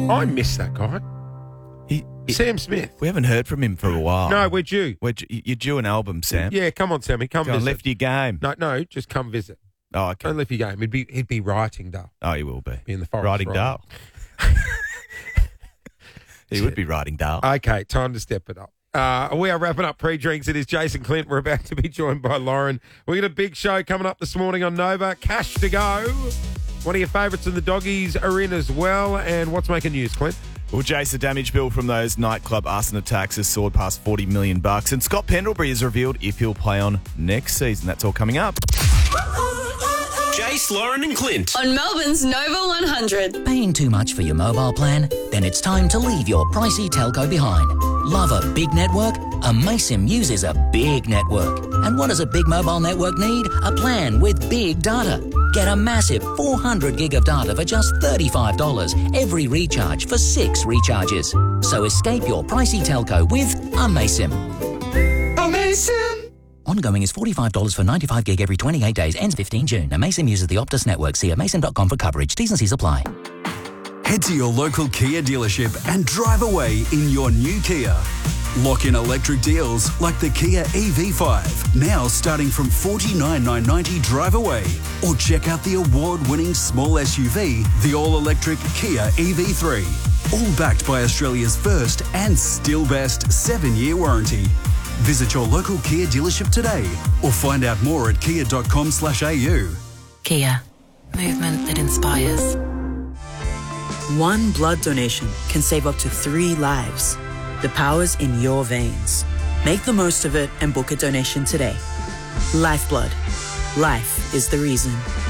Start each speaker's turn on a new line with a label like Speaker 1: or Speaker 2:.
Speaker 1: I miss that guy. Sam Smith.
Speaker 2: We haven't heard from him for a while.
Speaker 1: No, we're due.
Speaker 2: You're due an album, Sam.
Speaker 1: Yeah, come on, Sammy. Come visit.
Speaker 2: Lift your game.
Speaker 1: No, just come visit.
Speaker 2: Oh, okay.
Speaker 1: Don't lift your game. He'd be writing Dale.
Speaker 2: Oh, he will be.
Speaker 1: Be in the forest.
Speaker 2: Riding Dale. He would be riding Dale.
Speaker 1: Okay, time to step it up. We are wrapping up pre-drinks. It is Jason Clint. We're about to be joined by Lauren. We got a big show coming up this morning on Nova. Cash to go. One of your favourites and the doggies are in as well. And what's making news, Clint?
Speaker 2: Well, Jace, the damage bill from those nightclub arson attacks has soared past $40 million. And Scott Pendlebury has revealed if he'll play on next season. That's all coming up.
Speaker 3: Jace, Lauren and Clint.
Speaker 4: On Melbourne's Nova 100.
Speaker 5: Paying too much for your mobile plan? Then it's time to leave your pricey telco behind. Love a big network? Amaysim uses a big network. And what does a big mobile network need? A plan with big data. Get a massive 400 gig of data for just $35 every recharge for 6 recharges. So escape your pricey telco with Amaysim.
Speaker 3: Amaysim!
Speaker 5: Ongoing is $45 for 95 gig every 28 days. Ends 15 June. Amaysim uses the Optus network. See amaysim.com for coverage. T's and C's apply.
Speaker 6: Head to your local Kia dealership and drive away in your new Kia. Lock in electric deals like the Kia EV5, now starting from $49,990 drive away. Or check out the award-winning small SUV, the all-electric Kia EV3. All backed by Australia's first and still best 7-year warranty. Visit your local Kia dealership today or find out more at kia.com/au.
Speaker 7: Kia. Movement that inspires.
Speaker 8: One blood donation can save up to 3 lives. The power's in your veins. Make the most of it and book a donation today. Lifeblood. Life is the reason.